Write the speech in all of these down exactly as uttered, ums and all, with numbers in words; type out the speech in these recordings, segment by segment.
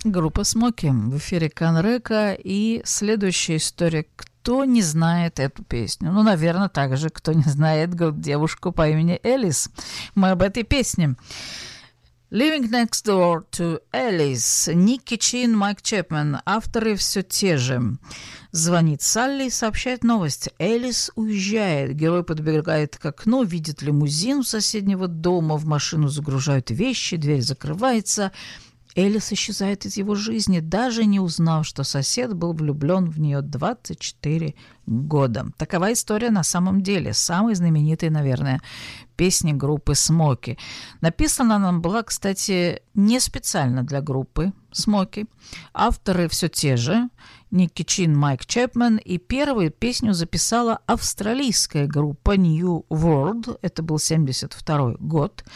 Группа «Смоки» в эфире Канрека. И следующая история. Кто не знает эту песню? Ну, наверное, так же, кто не знает девушку по имени Элис. Мы об этой песне. Living Next Door to Alice. Никки Чин, Майк Чепмен. Авторы все те же. Звонит Салли и сообщает новость. Элис уезжает. Герой подбегает к окну, видит лимузин у соседнего дома. В машину загружают вещи, дверь закрывается. Элис исчезает из его жизни, даже не узнав, что сосед был влюблен в нее двадцать четыре года. Такова история на самом деле. Самой знаменитой, наверное, песни группы «Смоки». Написана она была, кстати, не специально для группы «Смоки». Авторы все те же. Никки Чин, Майк Чепмен. И первую песню записала австралийская группа New World. Это был семьдесят второй год.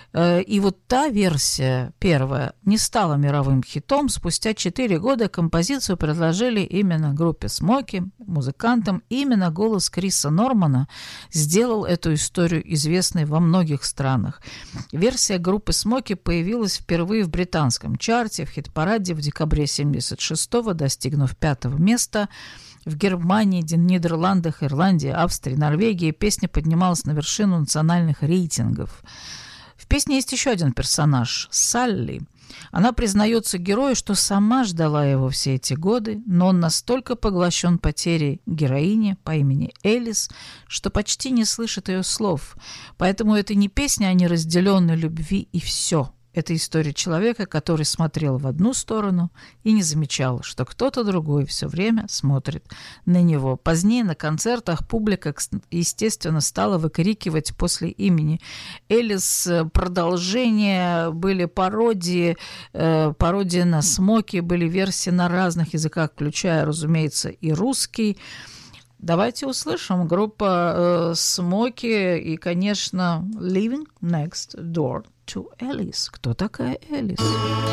И вот та версия, первая, не стала мировым хитом. Спустя четыре года композицию предложили именно группе «Смоки», музыкантам. Именно голос Криса Нормана сделал эту историю известной во многих странах. Версия группы «Смоки» появилась впервые в британском чарте, в хит-параде в декабре семьдесят шестого, достигнув пятого места. В Германии, Нидерландах, Ирландии, Австрии, Норвегии песня поднималась на вершину национальных рейтингов. В песне есть еще один персонаж – Салли. Она признается герою, что сама ждала его все эти годы, но он настолько поглощен потерей героини по имени Элис, что почти не слышит ее слов. Поэтому это не песня о неразделенной любви и все. Это история человека, который смотрел в одну сторону и не замечал, что кто-то другой все время смотрит на него. Позднее на концертах публика, естественно, стала выкрикивать после имени Элис продолжения, были пародии, э, пародии на «Смоки», были версии на разных языках, включая, разумеется, и русский. Давайте услышим. Группа э, «Смоки» и, конечно, «Living Next Door to Alice». Кто такая Элис?